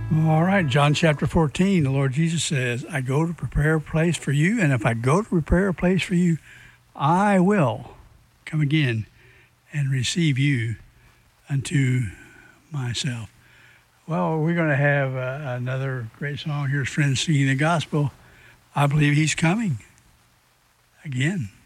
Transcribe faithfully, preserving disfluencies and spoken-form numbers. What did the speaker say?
All right, John chapter fourteen, the Lord Jesus says, I go to prepare a place for you, and if I go to prepare a place for you, I will come again and receive you unto myself. Well, we're going to have uh, another great song. Here's friends singing the gospel. I believe he's coming again.